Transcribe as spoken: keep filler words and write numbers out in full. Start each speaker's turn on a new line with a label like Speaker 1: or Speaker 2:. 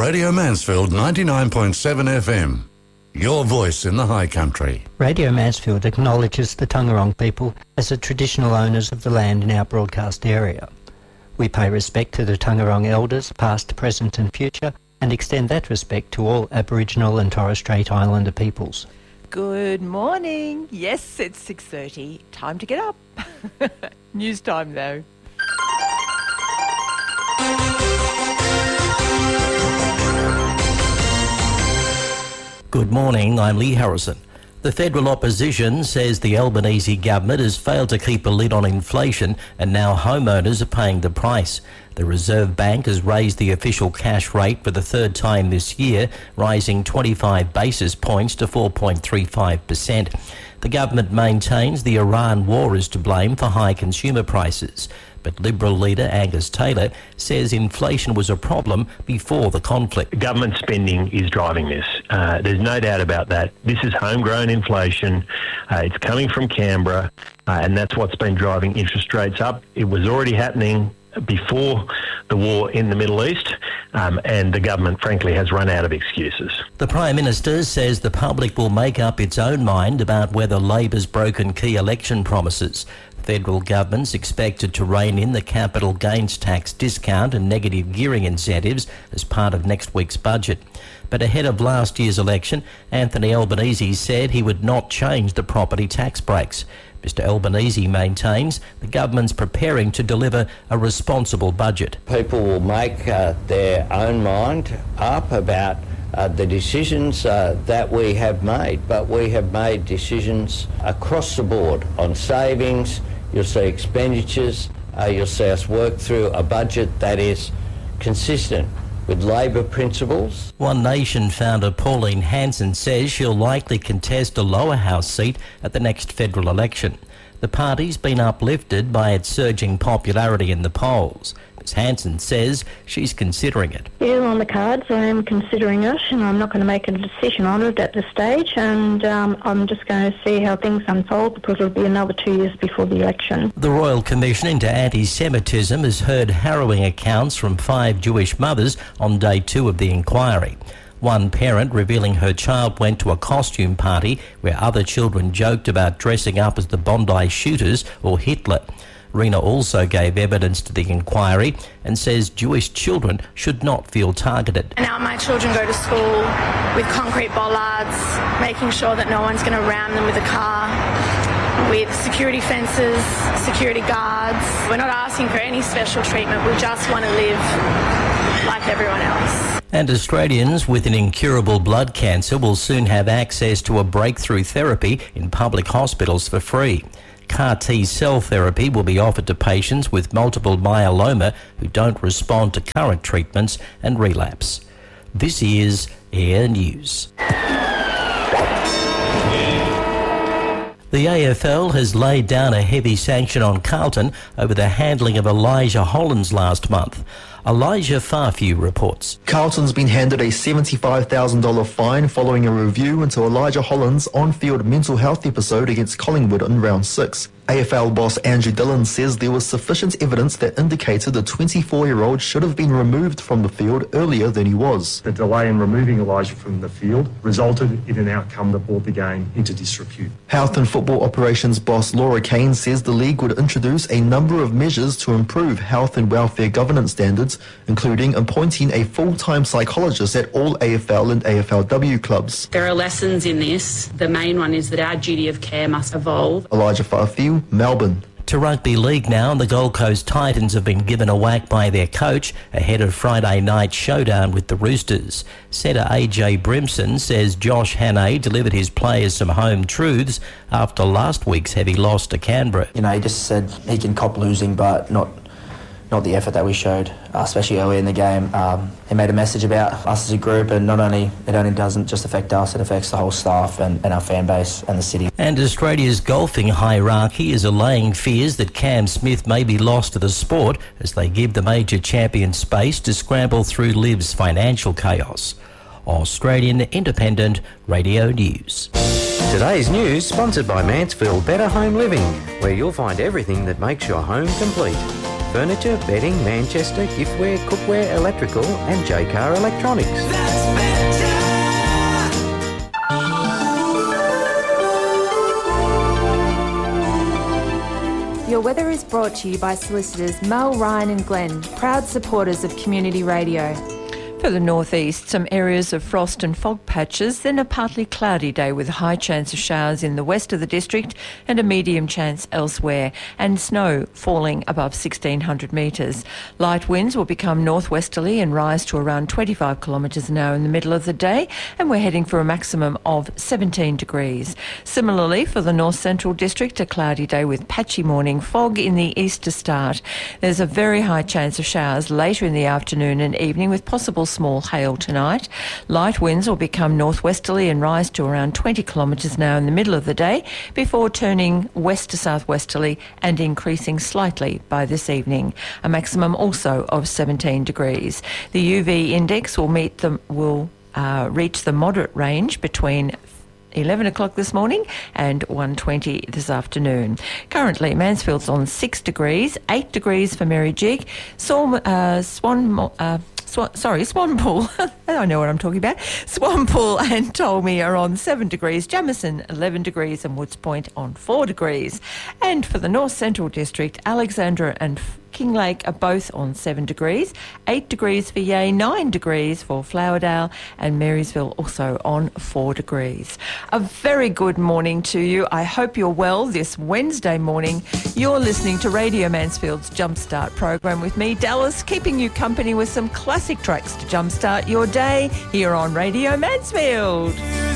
Speaker 1: Radio Mansfield ninety-nine point seven F M. Your voice in the high country.
Speaker 2: Radio Mansfield acknowledges the Taungurung people as the traditional owners of the land in our broadcast area. We pay respect to the Taungurung elders, past, present and future, and extend that respect to all Aboriginal and Torres Strait Islander peoples.
Speaker 3: Good morning. Yes, it's six thirty. Time to get up. News time though.
Speaker 4: Good morning, I'm Lee Harrison. The federal opposition says the Albanese government has failed to keep a lid on inflation and now homeowners are paying the price. The Reserve Bank has raised the official cash rate for the third time this year, rising twenty-five basis points to four point three five percent. The government maintains the Iran war is to blame for high consumer prices. But Liberal leader Angus Taylor says inflation was a problem before the conflict.
Speaker 5: Government spending is driving this. Uh, there's no doubt about that. This is homegrown inflation. Uh, it's coming from Canberra, uh, and that's what's been driving interest rates up. It was already happening before the war in the Middle East, um, and the government, frankly, has run out of excuses.
Speaker 4: The Prime Minister says the public will make up its own mind about whether Labor's broken key election promises. Federal government's expected to rein in the capital gains tax discount and negative gearing incentives as part of next week's budget. But ahead of last year's election, Anthony Albanese said he would not change the property tax breaks. Mister Albanese maintains the government's preparing to deliver a responsible budget.
Speaker 6: People will make uh, their own mind up about uh, the decisions uh, that we have made, but we have made decisions across the board on savings. You'll see expenditures, uh, you'll see us work through a budget that is consistent with Labor principles.
Speaker 4: One Nation founder Pauline Hanson says she'll likely contest a lower house seat at the next federal election. The party's been uplifted by its surging popularity in the polls. Miz Hanson says she's considering it.
Speaker 7: Yeah, on the cards, I am considering it, and I'm not going to make a decision on it at this stage, and um, I'm just going to see how things unfold because it'll be another two years before the election.
Speaker 4: The Royal Commission into Anti-Semitism has heard harrowing accounts from five Jewish mothers on day two of the inquiry. One parent revealing her child went to a costume party where other children joked about dressing up as the Bondi shooters or Hitler. Rena also gave evidence to the inquiry and says Jewish children should not feel targeted.
Speaker 8: Now my children go to school with concrete bollards, making sure that no one's going to ram them with a car, with security fences, security guards. We're not asking for any special treatment. We just want to live like everyone else.
Speaker 4: And Australians with an incurable blood cancer will soon have access to a breakthrough therapy in public hospitals for free. C A R T-cell therapy will be offered to patients with multiple myeloma who don't respond to current treatments and relapse. This is Air News. The A F L has laid down a heavy sanction on Carlton over the handling of Elijah Hollands last month. Elijah Farfew reports.
Speaker 9: Carlton's been handed a seventy-five thousand dollars fine following a review into Elijah Hollands' on-field mental health episode against Collingwood in round six. A F L boss Andrew Dillon says there was sufficient evidence that indicated the twenty-four-year-old should have been removed from the field earlier than he was.
Speaker 10: The delay in removing Elijah from the field resulted in an outcome that brought the game into disrepute.
Speaker 9: Health and football operations boss Laura Kane says the league would introduce a number of measures to improve health and welfare governance standards, including appointing a full-time psychologist at all A F L and A F L W clubs.
Speaker 11: There are lessons in this. The main one is that our duty of care must evolve.
Speaker 9: Elijah Farfew, Melbourne.
Speaker 4: To rugby league now, and the Gold Coast Titans have been given a whack by their coach ahead of Friday night's showdown with the Roosters. Setter A J Brimson says Josh Hannay delivered his players some home truths after last week's heavy loss to Canberra.
Speaker 12: You know, he just said he can cop losing, but not not the effort that we showed, uh, especially early in the game. Um, he made a message about us as a group, and not only it only doesn't just affect us, it affects the whole staff and, and our fan base and the city.
Speaker 4: And Australia's golfing hierarchy is allaying fears that Cam Smith may be lost to the sport as they give the major champion space to scramble through Liv's financial chaos. Australian Independent Radio News.
Speaker 13: Today's news sponsored by Mansfield Better Home Living, where you'll find everything that makes your home complete. Furniture, bedding, Manchester, giftware, cookware, electrical and J-Car Electronics.
Speaker 14: Your weather is brought to you by solicitors Mel, Ryan and Glenn, proud supporters of Community Radio.
Speaker 3: For the northeast, some areas of frost and fog patches, then a partly cloudy day with a high chance of showers in the west of the district and a medium chance elsewhere, and snow falling above sixteen hundred metres. Light winds will become northwesterly and rise to around twenty-five kilometres an hour in the middle of the day, and we're heading for a maximum of seventeen degrees. Similarly, for the north central district, a cloudy day with patchy morning fog in the east to start. There's a very high chance of showers later in the afternoon and evening with possible small hail tonight. Light winds will become northwesterly and rise to around twenty kilometres an hour in the middle of the day before turning west to southwesterly and increasing slightly by this evening. A maximum also of seventeen degrees. The U V index will meet the will uh, reach the moderate range between eleven o'clock this morning and one twenty this afternoon. Currently, Mansfield's on six degrees, eight degrees for Mary Jig, Swan, uh, Swan, uh, Swan, sorry, Swanpool, I know what I'm talking about, Swanpool and Tolmy are on seven degrees, Jamison eleven degrees and Woods Point on four degrees. And for the North Central District, Alexandra and Kinglake are both on seven degrees, eight degrees for Yea, nine degrees for Flowerdale, and Marysville also on four degrees. A very good morning to you. I hope you're well this Wednesday morning. You're listening to Radio Mansfield's Jumpstart program with me, Dallas, keeping you company with some classic tracks to jumpstart your day here on Radio Mansfield.